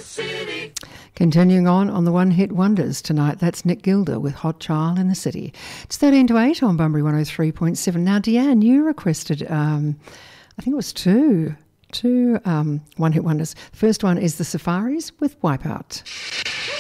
City. Continuing on the One-Hit Wonders tonight, that's Nick Gilder with Hot Child in the City. It's 13 to 8 on Bunbury 103.7. Now, Deanne, you requested, I think it was two One-Hit Wonders. The first one is the Safaris with Wipeout.